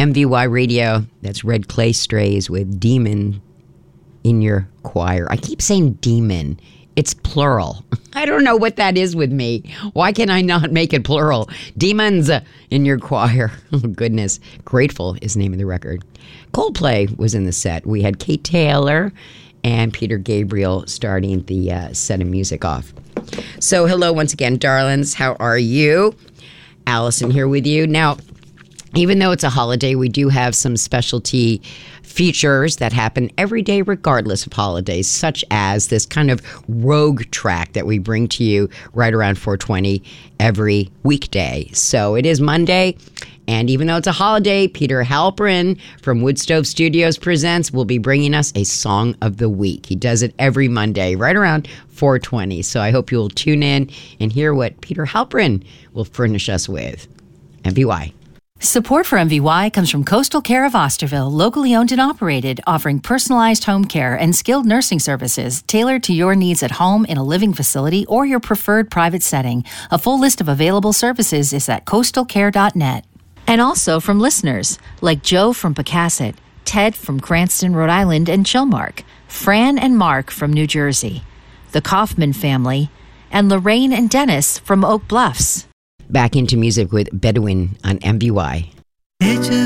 MVY Radio. That's Red Clay Strays with Demon in Your Choir. I keep saying demon. It's plural. I don't know what that is with me. Why can I not make it plural? Demons in Your Choir. Oh, goodness. Grateful is the name of the record. Coldplay was in the set. We had Kate Taylor and Peter Gabriel starting the set of music off. So hello once again, darlings. How are you? Allison here with you. Now, even though it's a holiday, we do have some specialty features that happen every day regardless of holidays, such as this kind of rogue track that we bring to you right around 4:20 every weekday. So it is Monday, and even though it's a holiday, Peter Halperin from Woodstove Studios Presents will be bringing us a Song of the Week. He does it every Monday right around 4:20. So I hope you will tune in and hear what Peter Halperin will furnish us with. MVY. Support for MVY comes from Coastal Care of Osterville, locally owned and operated, offering personalized home care and skilled nursing services tailored to your needs at home, in a living facility, or your preferred private setting. A full list of available services is at coastalcare.net. And also from listeners like Joe from Pecasset, Ted from Cranston, Rhode Island, and Chilmark, Fran and Mark from New Jersey, the Kaufman family, and Lorraine and Dennis from Oak Bluffs. Back into music with Bedouin on MVY.